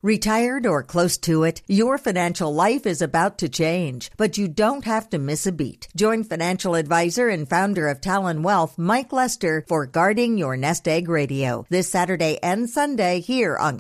Retired or close to it, your financial life is about to change, but you don't have to miss a beat. Join financial advisor and founder of Talon Wealth, Mike Lester, for Guarding Your Nest Egg Radio this Saturday and Sunday here on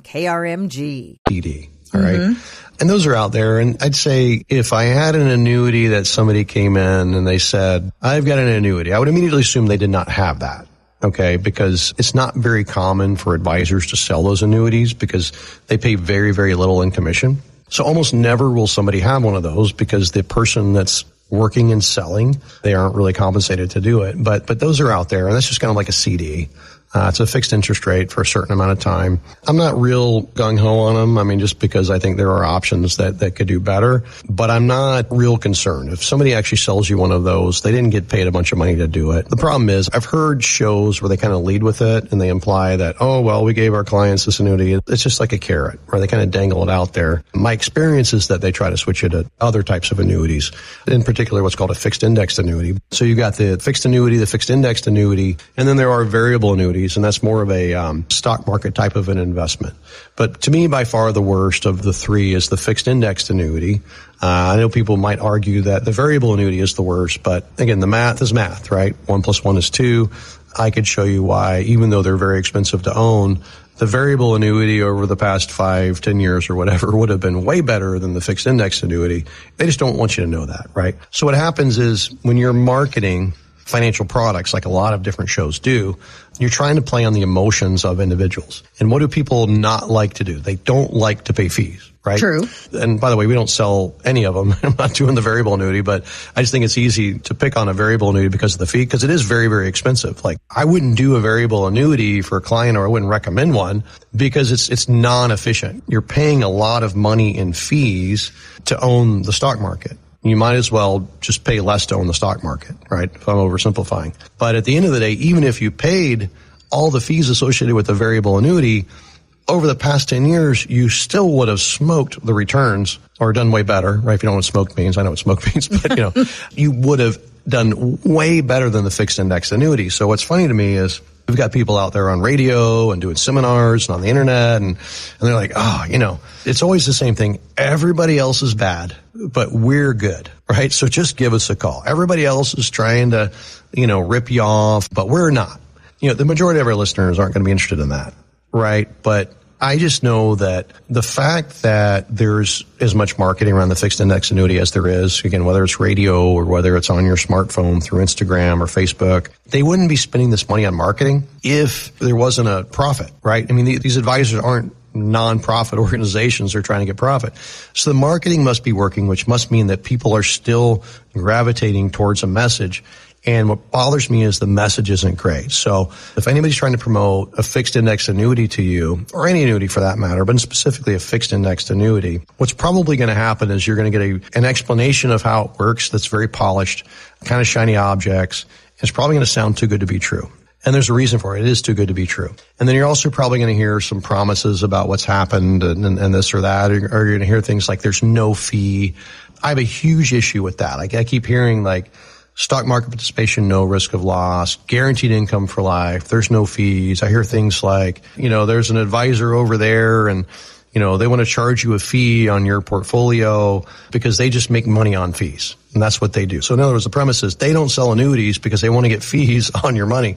KRMG. PD. All right. And those are out there. And I'd say if I had an annuity that somebody came in and they said, I've got an annuity, I would immediately assume they did not have that. Okay, because it's not very common for advisors to sell those annuities because they pay very, very little in commission. So almost never will somebody have one of those because the person that's working and selling, they aren't really compensated to do it. But those are out there, and that's just kind of like a CD. It's a fixed interest rate for a certain amount of time. I'm not real gung-ho on them. I mean, just because I think there are options that could do better. But I'm not real concerned. If somebody actually sells you one of those, they didn't get paid a bunch of money to do it. The problem is I've heard shows where they kind of lead with it and they imply that, oh, well, we gave our clients this annuity. It's just like a carrot, or they kind of dangle it out there. My experience is that they try to switch it to other types of annuities, in particular what's called a fixed indexed annuity. So you got the fixed annuity, the fixed indexed annuity, and then there are variable annuities. And that's more of a stock market type of an investment. But to me, by far the worst of the three is the fixed indexed annuity. I know people might argue that the variable annuity is the worst, but again, the math is math, right? 1 + 1 is 2. I could show you why, even though they're very expensive to own, the variable annuity over the past 5-10 years or whatever would have been way better than the fixed indexed annuity. They just don't want you to know that, right? So what happens is when you're marketing financial products, like a lot of different shows do, you're trying to play on the emotions of individuals. And what do people not like to do? They don't like to pay fees, right? True. And by the way, we don't sell any of them. I'm not doing the variable annuity, but I just think it's easy to pick on a variable annuity because of the fee, because it is very, very expensive. Like, I wouldn't do a variable annuity for a client, or I wouldn't recommend one because it's non-efficient. You're paying a lot of money in fees to own the stock market. You might as well just pay less to own the stock market, right? If I'm oversimplifying. But at the end of the day, even if you paid all the fees associated with the variable annuity, over the past 10 years, you still would have smoked the returns, or done way better, right? If you don't know what smoked means, I know what smoked means, but you would have done way better than the fixed index annuity. So what's funny to me is we've got people out there on radio and doing seminars and on the internet, and they're like, it's always the same thing. Everybody else is bad, but we're good, right? So just give us a call. Everybody else is trying to, rip you off, but we're not. The majority of our listeners aren't going to be interested in that, right? But I just know that the fact that there's as much marketing around the fixed index annuity as there is, again, whether it's radio or whether it's on your smartphone through Instagram or Facebook, they wouldn't be spending this money on marketing if there wasn't a profit, right? I mean, these advisors aren't non-profit organizations. They're trying to get profit. So the marketing must be working, which must mean that people are still gravitating towards a message. And what bothers me is the message isn't great. So if anybody's trying to promote a fixed index annuity to you, or any annuity for that matter, but specifically a fixed indexed annuity, what's probably going to happen is you're going to get an explanation of how it works that's very polished, kind of shiny objects. It's probably going to sound too good to be true. And there's a reason for it. It is too good to be true. And then you're also probably going to hear some promises about what's happened and this or that, or you're going to hear things like there's no fee. I have a huge issue with that. I keep hearing like, stock market participation, no risk of loss, guaranteed income for life, there's no fees. I hear things like, there's an advisor over there and, they want to charge you a fee on your portfolio because they just make money on fees. And that's what they do. So in other words, the premise is they don't sell annuities because they want to get fees on your money.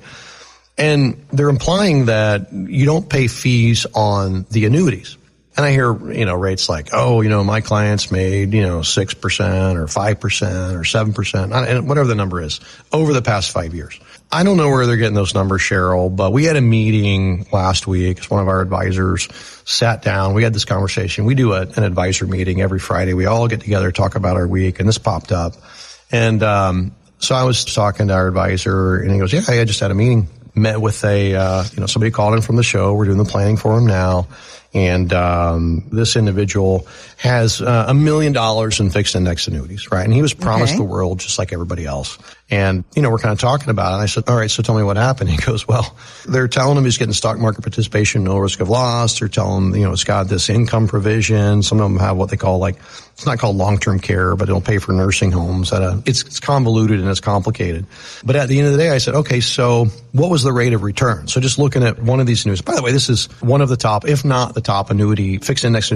And they're implying that you don't pay fees on the annuities. And I hear, rates like, my clients made, 6% or 5% or 7%, and whatever the number is, over the past 5 years. I don't know where they're getting those numbers, Cheryl, but we had a meeting last week. One of our advisors sat down. We had this conversation. We do an advisor meeting every Friday. We all get together, talk about our week, and this popped up. And so I was talking to our advisor, and he goes, I just had a meeting. Met with somebody called in from the show. We're doing the planning for him now. And this individual has $1 million in fixed index annuities, right? And he was promised the world just like everybody else. And, we're kind of talking about it. And I said, all right, so tell me what happened. He goes, well, they're telling him he's getting stock market participation, no risk of loss. They're telling him, it's got this income provision. Some of them have what they call it's not called long-term care, but it'll pay for nursing homes. It's convoluted and it's complicated. But at the end of the day, I said, okay, so what was the rate of return? So just looking at one of these annuities. By the way, this is one of the top, if not the top annuity, fixed index